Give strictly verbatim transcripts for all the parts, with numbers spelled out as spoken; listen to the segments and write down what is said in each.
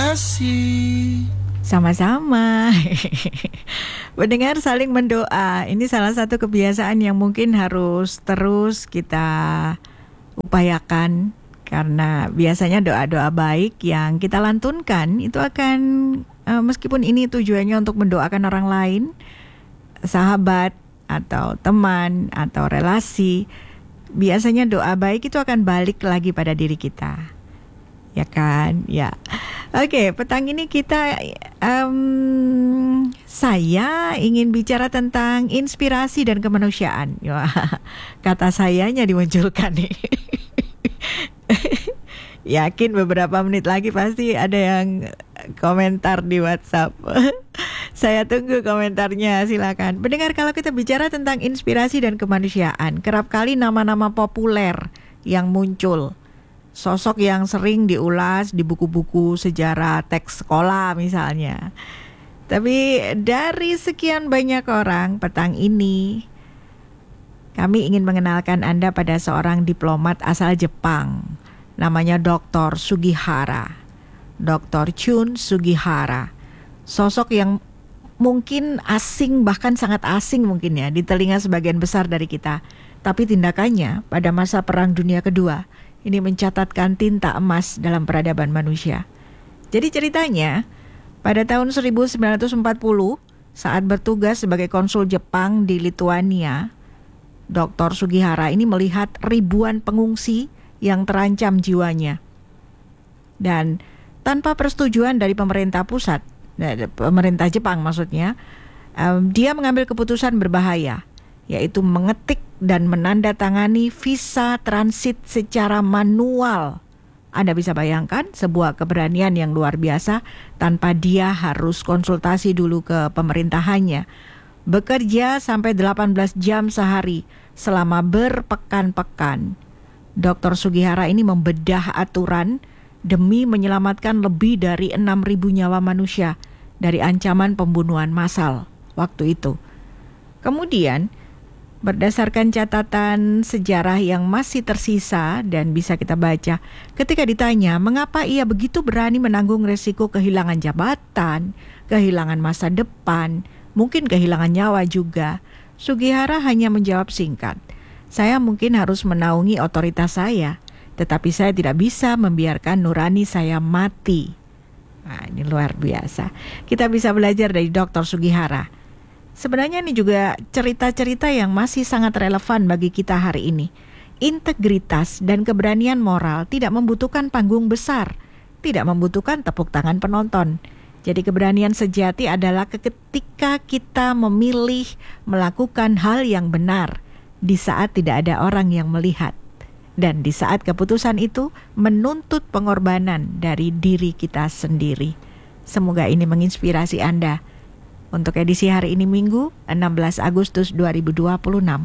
kasih. Sama-sama. Mendengar saling mendoa, ini salah satu kebiasaan yang mungkin harus terus kita upayakan, karena biasanya doa-doa baik yang kita lantunkan itu akan, uh, meskipun ini tujuannya untuk mendoakan orang lain, sahabat atau teman atau relasi, biasanya doa baik itu akan balik lagi pada diri kita, ya kan? Ya. Oke, petang ini kita, um, saya ingin bicara tentang inspirasi dan kemanusiaan. Wah, kata sayanya dimunculkan nih. Yakin beberapa menit lagi pasti ada yang komentar di WhatsApp. Saya tunggu komentarnya, silakan. Mendengar, kalau kita bicara tentang inspirasi dan kemanusiaan, kerap kali nama-nama populer yang muncul, sosok yang sering diulas di buku-buku sejarah teks sekolah misalnya. Tapi dari sekian banyak orang, petang ini kami ingin mengenalkan Anda pada seorang diplomat asal Jepang. Namanya doktor Sugihara. doktor Chun Sugihara. Sosok yang mungkin asing, bahkan sangat asing mungkin ya di telinga sebagian besar dari kita. Tapi tindakannya pada masa Perang Dunia Kedua ini mencatatkan tinta emas dalam peradaban manusia. Jadi ceritanya, pada tahun seribu sembilan ratus empat puluh saat bertugas sebagai konsul Jepang di Lithuania, doktor Sugihara ini melihat ribuan pengungsi yang terancam jiwanya. Dan tanpa persetujuan dari pemerintah pusat, pemerintah Jepang maksudnya, um, dia mengambil keputusan berbahaya, yaitu mengetik dan menandatangani visa transit secara manual. Anda bisa bayangkan sebuah keberanian yang luar biasa tanpa dia harus konsultasi dulu ke pemerintahannya. Bekerja sampai delapan belas jam sehari selama berpekan-pekan. doktor Sugihara ini membedah aturan demi menyelamatkan lebih dari enam ribu nyawa manusia dari ancaman pembunuhan massal waktu itu. Kemudian, berdasarkan catatan sejarah yang masih tersisa dan bisa kita baca, ketika ditanya mengapa ia begitu berani menanggung resiko kehilangan jabatan, kehilangan masa depan, mungkin kehilangan nyawa juga, Sugihara hanya menjawab singkat, "Saya mungkin harus menaungi otoritas saya, tetapi saya tidak bisa membiarkan nurani saya mati." Nah, ini luar biasa. Kita bisa belajar dari doktor Sugihara. Sebenarnya ini juga cerita-cerita yang masih sangat relevan bagi kita hari ini. Integritas dan keberanian moral tidak membutuhkan panggung besar, tidak membutuhkan tepuk tangan penonton. Jadi keberanian sejati adalah ketika kita memilih melakukan hal yang benar di saat tidak ada orang yang melihat. Dan di saat keputusan itu menuntut pengorbanan dari diri kita sendiri. Semoga ini menginspirasi Anda. Untuk edisi hari ini Minggu, enam belas Agustus dua ribu dua puluh enam.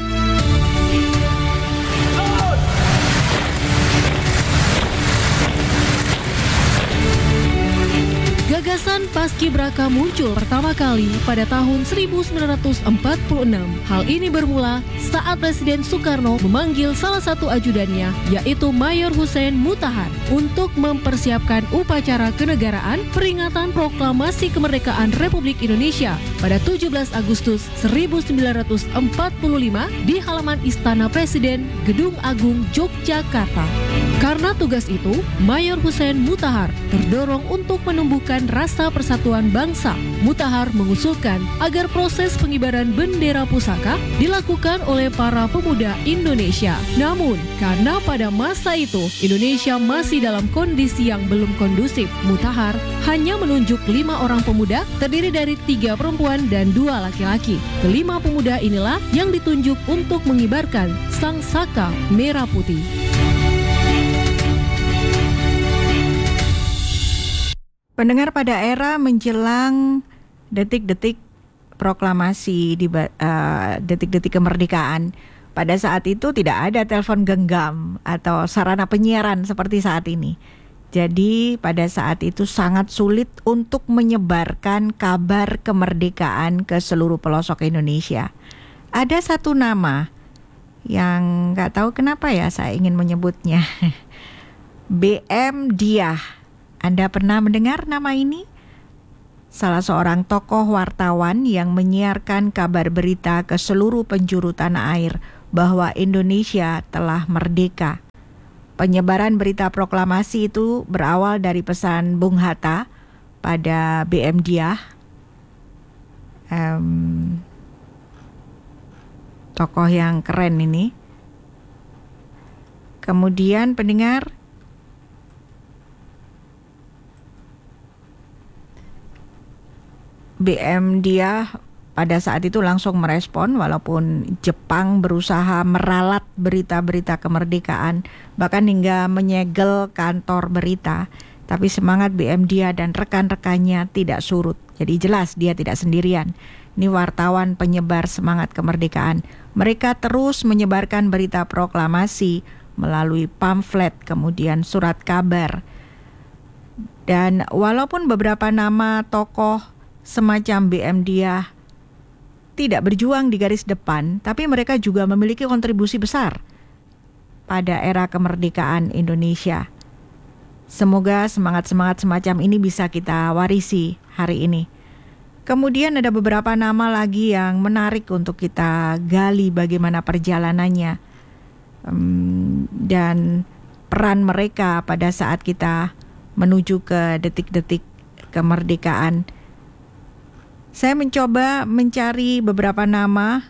Gagasan Paskibraka muncul pertama kali pada tahun seribu sembilan ratus empat puluh enam. Hal ini bermula saat Presiden Soekarno memanggil salah satu ajudannya, yaitu Mayor Hussein Mutahar, untuk mempersiapkan upacara kenegaraan peringatan proklamasi kemerdekaan Republik Indonesia pada tujuh belas Agustus seribu sembilan ratus empat puluh lima di halaman Istana Presiden, Gedung Agung, Yogyakarta. Karena tugas itu, Mayor Hussein Mutahar terdorong untuk menumbuhkan rasa persatuan bangsa. Mutahar mengusulkan agar proses pengibaran bendera pusaka dilakukan oleh para pemuda Indonesia. Namun, karena pada masa itu Indonesia masih dalam kondisi yang belum kondusif, Mutahar hanya menunjuk lima orang pemuda terdiri dari tiga perempuan dan dua laki-laki. Kelima pemuda inilah yang ditunjuk untuk mengibarkan sang saka merah putih. Pendengar, pada era menjelang detik-detik proklamasi di uh, detik-detik kemerdekaan, pada saat itu tidak ada telepon genggam atau sarana penyiaran seperti saat ini. Jadi pada saat itu sangat sulit untuk menyebarkan kabar kemerdekaan ke seluruh pelosok Indonesia. Ada satu nama yang nggak tahu kenapa ya saya ingin menyebutnya, B M Diah. Anda pernah mendengar nama ini? Salah seorang tokoh wartawan yang menyiarkan kabar berita ke seluruh penjuru tanah air bahwa Indonesia telah merdeka. Penyebaran berita proklamasi itu berawal dari pesan Bung Hatta pada B M Dyah, um, tokoh yang keren ini. Kemudian pendengar, B M Dyah pada saat itu langsung merespon, walaupun Jepang berusaha meralat berita-berita kemerdekaan, bahkan hingga menyegel kantor berita, tapi semangat B M Dyah dan rekan-rekannya tidak surut. Jadi jelas dia tidak sendirian. Ini wartawan penyebar semangat kemerdekaan. Mereka terus menyebarkan berita proklamasi melalui pamflet, kemudian surat kabar. Dan walaupun beberapa nama tokoh semacam B M Dyah tidak berjuang di garis depan, tapi mereka juga memiliki kontribusi besar pada era kemerdekaan Indonesia. Semoga semangat-semangat semacam ini bisa kita warisi hari ini. Kemudian ada beberapa nama lagi yang menarik untuk kita gali bagaimana perjalanannya um, dan peran mereka pada saat kita menuju ke detik-detik kemerdekaan. Saya mencoba mencari beberapa nama,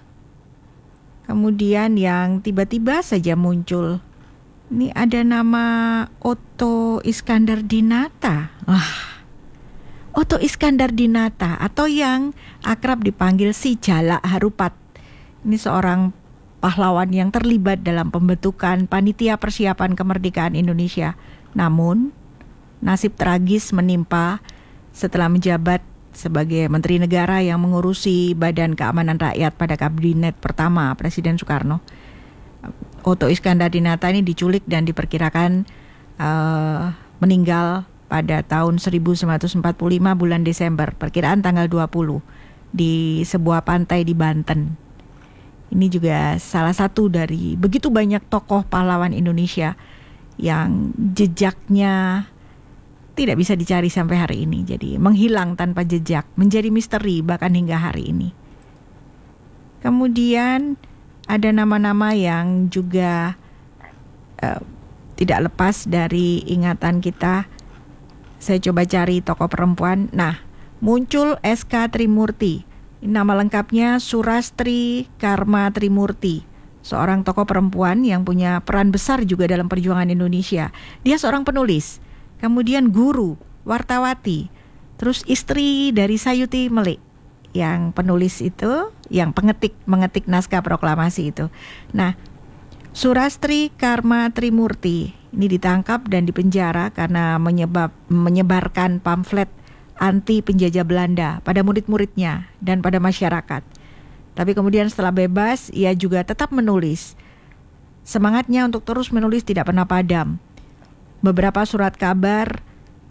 kemudian yang tiba-tiba saja muncul. Ini ada nama Otto Iskandardinata. Wah, Otto Iskandardinata atau yang akrab dipanggil si Jalak Harupat. Ini seorang pahlawan yang terlibat dalam pembentukan panitia persiapan kemerdekaan Indonesia. Namun, nasib tragis menimpa setelah menjabat sebagai Menteri Negara yang mengurusi Badan Keamanan Rakyat pada kabinet pertama Presiden Soekarno. Otto Iskandardinata ini diculik dan diperkirakan uh, meninggal pada tahun seribu sembilan ratus empat puluh lima bulan Desember, perkiraan tanggal dua puluh, di sebuah pantai di Banten. Ini juga salah satu dari begitu banyak tokoh pahlawan Indonesia yang jejaknya tidak bisa dicari sampai hari ini. Jadi menghilang tanpa jejak, menjadi misteri bahkan hingga hari ini. Kemudian ada nama-nama yang juga uh, tidak lepas dari ingatan kita. Saya coba cari tokoh perempuan. Nah, muncul S K Trimurti. Nama lengkapnya Surastri Karma Trimurti. Seorang tokoh perempuan yang punya peran besar juga dalam perjuangan Indonesia. Dia seorang penulis, kemudian guru, wartawati, terus istri dari Sayuti Melik yang penulis itu, yang pengetik mengetik naskah proklamasi itu. Nah, Surastri Karma Trimurti ini ditangkap dan dipenjara karena menyebab, menyebarkan pamflet anti penjajah Belanda pada murid-muridnya dan pada masyarakat. Tapi kemudian setelah bebas, ia juga tetap menulis. Semangatnya untuk terus menulis tidak pernah padam. Beberapa surat kabar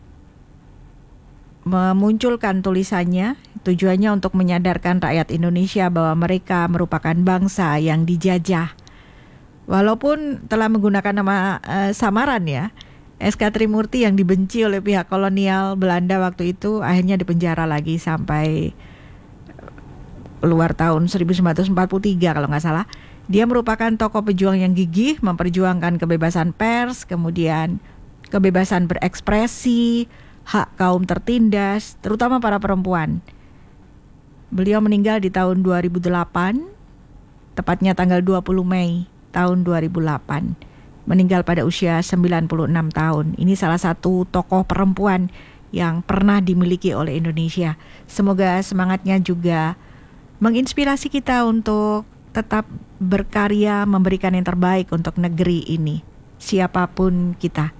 memunculkan tulisannya, tujuannya untuk menyadarkan rakyat Indonesia bahwa mereka merupakan bangsa yang dijajah. Walaupun telah menggunakan nama uh, samaran ya, S K Trimurti yang dibenci oleh pihak kolonial Belanda waktu itu akhirnya dipenjara lagi sampai keluar tahun seribu sembilan ratus empat puluh tiga kalau nggak salah. Dia merupakan tokoh pejuang yang gigih, memperjuangkan kebebasan pers, kemudian kebebasan berekspresi, hak kaum tertindas, terutama para perempuan. Beliau meninggal di tahun dua ribu delapan, tepatnya tanggal dua puluh Mei tahun dua ribu delapan. Meninggal pada usia sembilan puluh enam tahun. Ini salah satu tokoh perempuan yang pernah dimiliki oleh Indonesia. Semoga semangatnya juga menginspirasi kita untuk tetap berkarya, memberikan yang terbaik untuk negeri ini, siapapun kita.